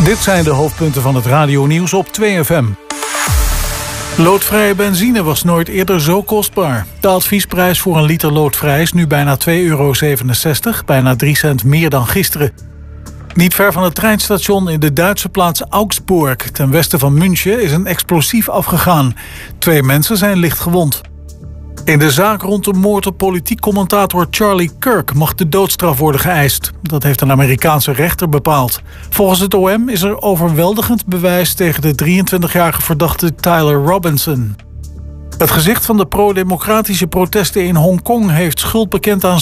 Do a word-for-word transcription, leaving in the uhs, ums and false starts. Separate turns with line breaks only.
Dit zijn de hoofdpunten van het radionieuws op twee F M. Loodvrije benzine was nooit eerder zo kostbaar. De adviesprijs voor een liter loodvrij is nu bijna twee euro zevenenzestig, bijna drie cent meer dan gisteren. Niet ver van het treinstation in de Duitse plaats Augsburg, ten westen van München, is een explosief afgegaan. Twee mensen zijn licht gewond. In de zaak rond de moord op politiek commentator Charlie Kirk mag de doodstraf worden geëist. Dat heeft een Amerikaanse rechter bepaald. Volgens het O M is er overweldigend bewijs tegen de drieëntwintigjarige verdachte Tyler Robinson. Het gezicht van de pro-democratische protesten in Hongkong heeft schuld bekend aan